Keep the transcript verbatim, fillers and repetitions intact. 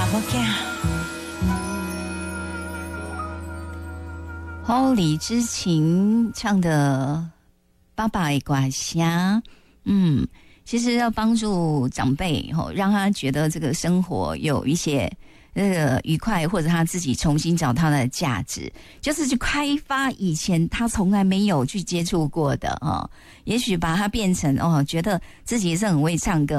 某囝。好，李知琴唱的《爸爸的歌声》，嗯，其实要帮助长辈吼，让他觉得这个生活有一些那个愉快，或者他自己重新找他的价值，就是去开发以前他从来没有去接触过的哦。也许把它变成哦，觉得自己是很会唱歌。